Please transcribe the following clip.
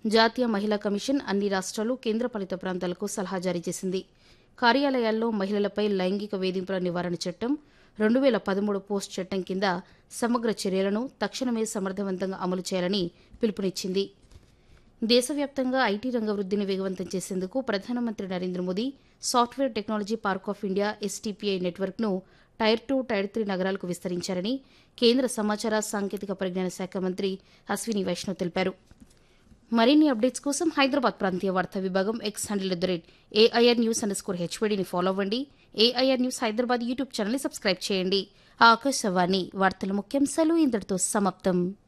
జాతీయ మహిళా కమిషన్ అన్ని రాష్ట్రాలు కేంద్రపాలిత ప్రాంతాలకు సలహా జారీ చేసింది. కార్యాలయాల్లో మహిళలపై లైంగిక వేధింపుల నివారణ చట్టం 2013 పోస్ట్ చట్టం కింద సమగ్ర చర్యలను తక్షణమే సమర్థవంతంగా అమలు చేయాలని పిలుపునిచ్చింది. దేశవ్యాప్తంగా ఐటీ రంగ వృద్ధిని వేగవంతం చేసేందుకు ప్రధానమంత్రి Narendra Modi software technology park of India STPI నెట్వర్క్ను టైర్ 2, టైర్ 3 నగరాలకు విస్తరించారని కేంద్ర సమాచార సాంకేతిక పరిజ్ఞాన శాఖ మంత్రి అశ్విని వైష్ణవ్ తెలిపారు. మరిన్ని అప్డేట్స్ కోసం హైదరాబాద్ ప్రాంతీయ వార్తా విభాగం ఎక్స్ హ్యాండిల్ @AIR News_HVDని ఫాలో అవ్వండి. AIR న్యూస్ హైదరాబాద్ యూట్యూబ్ ఛానల్ని సబ్స్క్రైబ్ చేయండి. ఆకాశవాణి వార్తల ముఖ్యాంశాలు ఇంతటితో సమాప్తం.